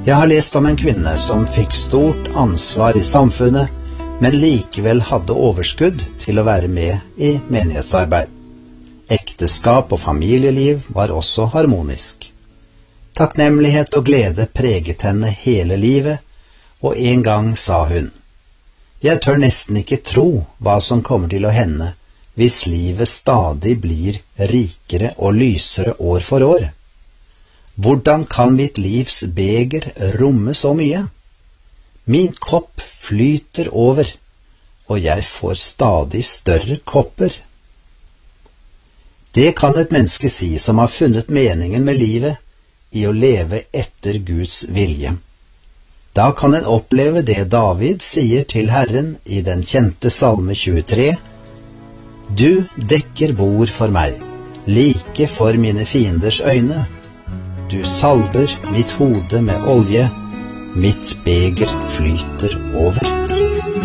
Jeg har lest om en kvinne som fikk stort ansvar i samfunnet, men likevel hadde overskudd til å være med i menighetsarbeid. Ekteskap og familieliv var også harmonisk. Takknemlighet og glede preget henne hele livet, og en gang sa hun: «Jeg tør nesten ikke tro hva som kommer til å hende hvis livet stadig blir rikere og lysere år for år. Hvordan kan mitt livs beger romme så mye? Min kopp flyter over, og jeg får stadig større kopper.» Det kan et menneske si som har funnet meningen med livet i å leve etter Guds vilje. Da kan en oppleve det David sier til Herren i den kjente salme 23: «Du dekker bord for meg, like for mine fienders øyne. Du salver mitt hode med olje, mitt beger flyter over.»